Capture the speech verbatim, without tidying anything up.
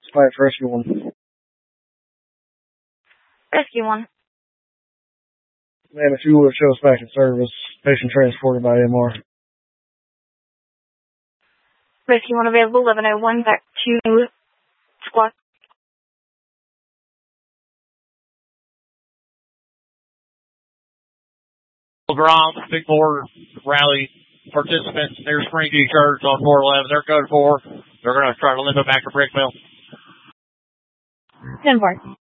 Five Rescue one. Rescue one. Man, if you would show us back in service, patient transported by M R. Rescue one available, eleven oh one, back to squad. Ground, Big Four rally participants near Springview Church on four eleven. They're code four. They're going to try to limp it back to Brickville. ten four.